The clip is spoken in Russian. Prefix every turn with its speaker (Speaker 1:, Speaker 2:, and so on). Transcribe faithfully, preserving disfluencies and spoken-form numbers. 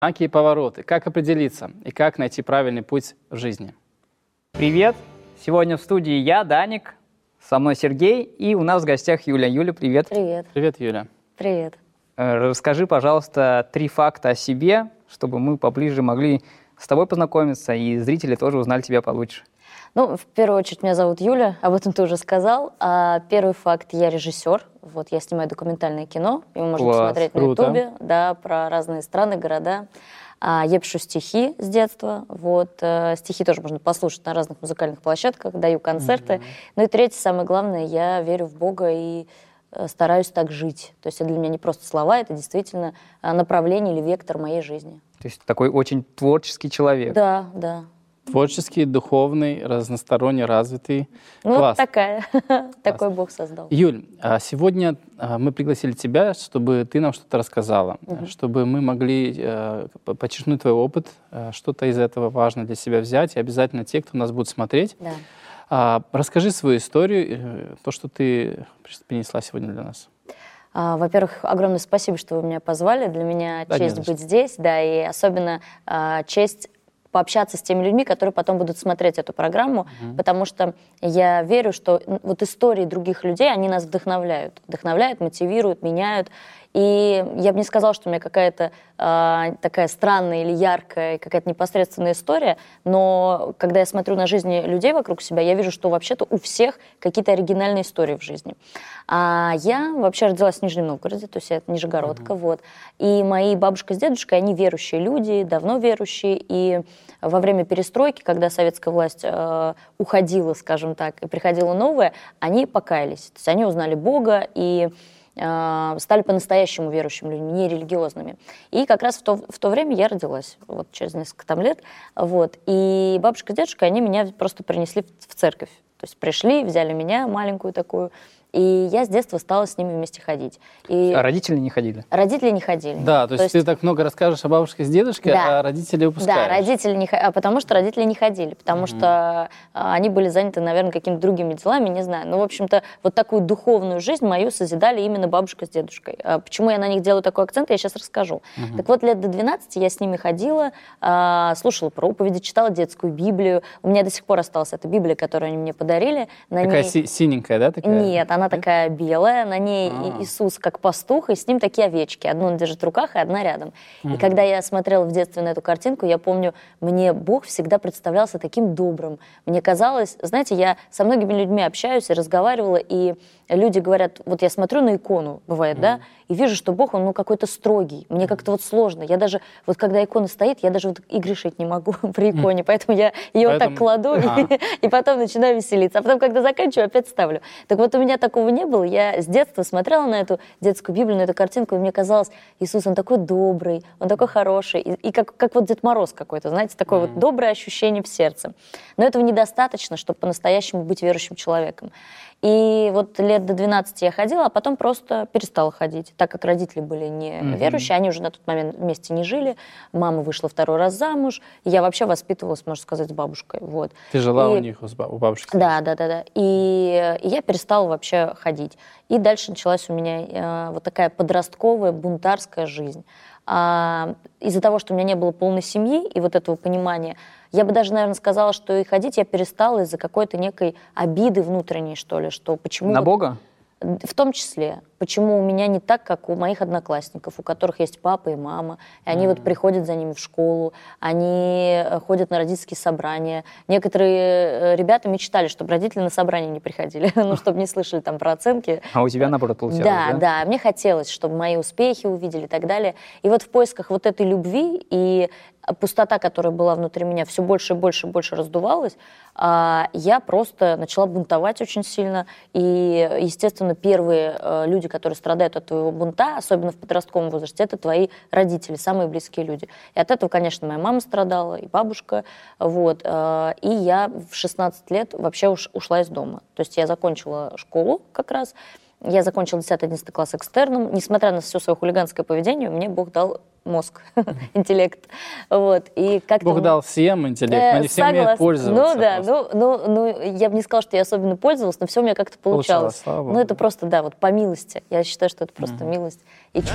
Speaker 1: Знаки и повороты. Как определиться и как найти правильный путь в жизни?
Speaker 2: Привет! Сегодня в студии я, Даник, со мной Сергей, и у нас в гостях Юля. Юля, привет!
Speaker 3: Привет.
Speaker 1: Привет, Юля.
Speaker 3: Привет.
Speaker 2: Э, Расскажи, пожалуйста, три факта о себе, чтобы мы поближе могли с тобой познакомиться, и зрители тоже узнали тебя получше.
Speaker 3: Ну, в первую очередь, меня зовут Юля, об этом ты уже сказал. А первый факт, я режиссер. Вот я снимаю документальное кино, его можно
Speaker 2: Класс,
Speaker 3: посмотреть
Speaker 1: круто.
Speaker 3: на Ютубе, да, про разные страны, города. А я пишу стихи с детства. Вот э, стихи тоже можно послушать на разных музыкальных площадках, даю концерты.
Speaker 1: Мгм.
Speaker 3: Ну и третье, самое главное, я верю в Бога и э, стараюсь так жить. То есть это для меня не просто слова, это действительно э, направление или вектор моей жизни.
Speaker 2: То есть такой очень творческий человек.
Speaker 3: Да, да.
Speaker 1: Творческий, духовный, разносторонне развитый.
Speaker 3: Ну, вот
Speaker 1: Класс.
Speaker 3: такая. Такой Бог создал.
Speaker 1: Юль, а сегодня а, мы пригласили тебя, чтобы ты нам что-то рассказала,
Speaker 3: Мгм.
Speaker 1: чтобы мы могли э, по- подчеркнуть твой опыт, э, что-то из этого важно для себя взять, и обязательно те, кто нас будет смотреть.
Speaker 3: Да.
Speaker 1: А, расскажи свою историю, э, то, что ты принесла сегодня для нас.
Speaker 3: А, Во-первых, огромное спасибо, что вы меня позвали. Для меня
Speaker 1: Да, не
Speaker 3: честь
Speaker 1: за что.
Speaker 3: быть здесь, да, и особенно а, честь пообщаться с теми людьми, которые потом будут смотреть эту программу, потому что я верю, что м, вот истории других людей, они нас вдохновляют, вдохновляют, мотивируют, меняют. И я бы не сказала, что у меня какая-то а, такая странная или яркая, какая-то непосредственная история, но когда я смотрю на жизни людей вокруг себя, я вижу, что вообще-то у всех какие-то оригинальные истории в жизни. А я вообще родилась в Нижнем Новгороде, то есть я нижегородка, вот. И мои бабушка с дедушкой, они верующие люди, давно верующие, и во время перестройки, когда советская власть э, уходила, скажем так, и приходила новая, они покаялись, то есть они узнали Бога и э, стали по-настоящему верующими людьми, не религиозными. И как раз в то, в то время я родилась, вот через несколько там лет, вот. И бабушка с дедушкой, они меня просто принесли в, в церковь, то есть пришли, взяли меня, маленькую такую, и я с детства стала с ними вместе ходить. И
Speaker 2: А родители не ходили?
Speaker 3: родители не ходили.
Speaker 1: Да, то есть, ты так много расскажешь о бабушке с дедушкой,
Speaker 3: Да.
Speaker 1: а родители упускаешь.
Speaker 3: Да, родители не ходили, потому что родители не ходили, потому что а, они были заняты, наверное, какими-то другими делами, не знаю. Но, в общем-то, вот такую духовную жизнь мою созидали именно бабушка с дедушкой. А почему я на них делаю такой акцент, я сейчас расскажу. Так вот, лет до двенадцати я с ними ходила, а, слушала проповеди, читала детскую Библию. У меня до сих пор осталась эта Библия, которую они мне подарили. На
Speaker 1: Такая
Speaker 3: ней...
Speaker 1: си- синенькая, да? Такая?
Speaker 3: Нет, она такая белая, на ней
Speaker 1: А.
Speaker 3: И- Иисус как пастух, и с ним такие овечки. Одну он держит в руках, и одна рядом. И когда я смотрела в детстве на эту картинку, я помню, мне Бог всегда представлялся таким добрым. Мне казалось, знаете, я со многими людьми общаюсь и разговаривала, и люди говорят, вот я смотрю на икону, бывает, да, и вижу, что Бог, он ну, какой-то строгий. Мне как-то вот сложно. Я даже, вот когда икона стоит, я даже вот и грешить не могу при иконе, поэтому я ее вот так
Speaker 1: Поэтому-
Speaker 3: кладу и-
Speaker 1: А.
Speaker 3: и потом начинаю веселиться. А потом, когда заканчиваю, опять ставлю. Так вот, у меня такого не было. Я с детства смотрела на эту детскую Библию, на эту картинку, и мне казалось, Иисус, он такой добрый, он такой хороший. И, и как, как вот Дед Мороз какой-то, знаете, такое вот доброе ощущение в сердце. Но этого недостаточно, чтобы по-настоящему быть верующим человеком. И вот лет до двенадцати я ходила, а потом просто перестала ходить, так как родители были не
Speaker 1: Мгм.
Speaker 3: верующие, они уже на тот момент вместе не жили, мама вышла второй раз замуж, и я вообще воспитывалась, можно сказать, с бабушкой. Вот.
Speaker 1: Ты жила
Speaker 3: И-
Speaker 1: у них, у с ба- у бабушки?
Speaker 3: Да, да, да, да. И, и я перестала вообще ходить. И дальше началась у меня э, вот такая подростковая, бунтарская жизнь. А, из-за того, что у меня не было полной семьи и вот этого понимания, я бы даже, наверное, сказала, что и ходить я перестала из-за какой-то некой обиды внутренней, что ли, что почему...
Speaker 2: На
Speaker 3: вот-
Speaker 2: Бога?
Speaker 3: В том числе, почему у меня не так, как у моих одноклассников, у которых есть папа и мама, и они вот приходят за ними в школу, они э, ходят на родительские собрания. Некоторые э, ребята мечтали, чтобы родители на собрания не приходили, ну, чтобы не слышали там про оценки.
Speaker 2: А у тебя, наоборот, получалось,
Speaker 3: Да,
Speaker 2: да?
Speaker 3: да, мне хотелось, чтобы мои успехи увидели и так далее. И вот в поисках вот этой любви и пустота, которая была внутри меня, все больше и больше и больше раздувалась, а, я просто начала бунтовать очень сильно. И, естественно, первые э, люди, которые страдают от твоего бунта, особенно в подростковом возрасте, это твои родители, самые близкие люди. И от этого, конечно, моя мама страдала, и бабушка. Вот. э, И я в шестнадцать лет вообще уш- ушла из дома. То есть я закончила школу как раз, я закончила десятый-одиннадцатый класс экстерном. Несмотря на все свое хулиганское поведение, мне Бог дал мозг, интеллект. Вот. И как-то
Speaker 1: Бог
Speaker 3: мне-
Speaker 1: дал всем интеллект,
Speaker 3: Э,
Speaker 1: но не все умеют
Speaker 3: согласна.
Speaker 1: пользоваться.
Speaker 3: Ну да,
Speaker 1: просто.
Speaker 3: ну, ну, ну, я бы не сказала, что я особенно пользовалась, но все у меня как-то
Speaker 1: Получалось,
Speaker 3: получалось.
Speaker 1: слава
Speaker 3: Ну
Speaker 1: Богу.
Speaker 3: это просто, да, вот по милости. Я считаю, что это просто милость. И